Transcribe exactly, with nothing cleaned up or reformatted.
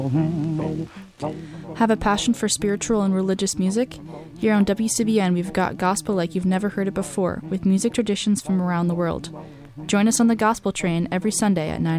Have a passion for spiritual and religious music? Here on W C B N, we've got gospel like you've never heard it before, with music traditions from around the world. Join us on the Gospel Train every Sunday at nine